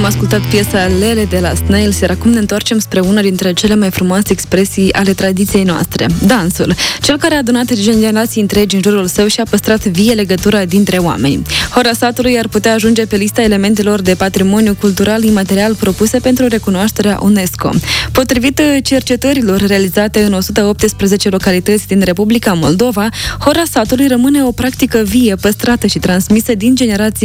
Am ascultat piesa Lele de la Snails, iar acum ne întoarcem spre una dintre cele mai frumoase expresii ale tradiției noastre, dansul. Cel care a adunat generații întregi în jurul său și a păstrat vie legătura dintre oameni. Hora satului ar putea ajunge pe lista elementelor de patrimoniu cultural imaterial propuse pentru recunoașterea UNESCO. Potrivit cercetărilor realizate în 118 localități din Republica Moldova, hora satului rămâne o practică vie, păstrată și transmisă din generație